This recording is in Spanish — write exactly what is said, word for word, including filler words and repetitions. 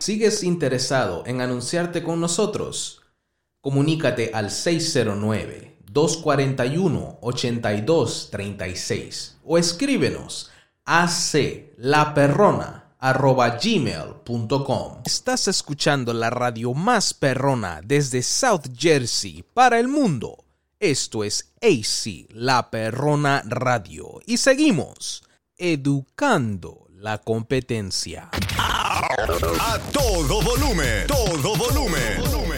¿Sigues interesado en anunciarte con nosotros? Comunícate al seis cero nueve, dos cuatro uno, ocho dos tres seis o escríbenos a aclaperrona arroba gmail punto com. Estás escuchando la radio más perrona desde South Jersey para el mundo. Esto es A C La Perrona Radio y seguimos educando la competencia. A todo volumen, todo volumen.